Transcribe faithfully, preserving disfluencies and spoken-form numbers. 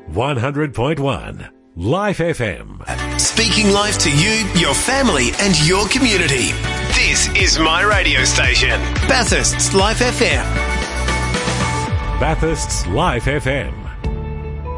one hundred point one Life F M. Speaking life to you, your family and your community. This is my radio station, Bathurst's Life F M. Bathurst's Life F M.